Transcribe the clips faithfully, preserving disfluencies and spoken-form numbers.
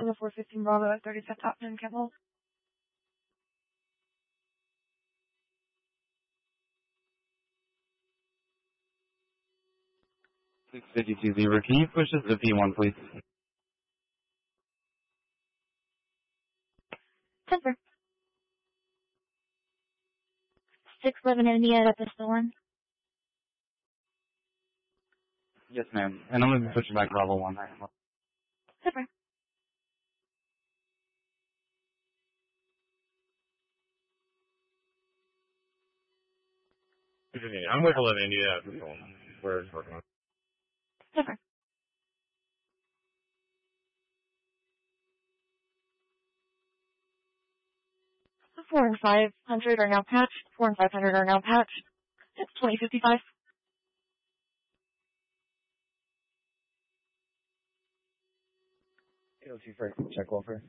Delta four fifteen Bravo at thirty-seven top ten Campbell. six fifty-two Zebra, can you push us to P one, please? ten four. six eleven enemy at pistol one. Yes, ma'am. And I'm going to be pushing back Bravo one. ten four. I'm with eleven India at pistol one. We're working on it. ten four. Four and five hundred are now patched. Four and five hundred are now patched. It's twenty fifty-five. eight oh two Frank, check welfare.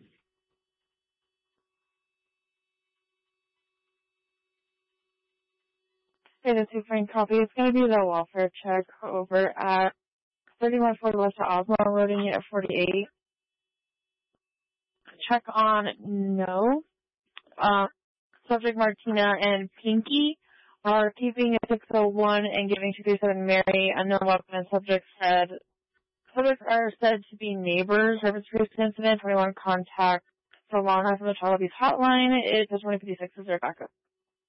eight oh two Frank, copy. It's going to be the welfare check over at thirty-one forty West Osmo, loading it at forty-eight. Check on no. Uh, subject Martina and Pinky are keeping at six oh one and giving two thirty-seven Mary unknown weapon, and subjects said subjects are said to be neighbors. Service recent incident, twenty-one contact for law enforcement the child abuse hotline. It is twenty fifty-six is their backup.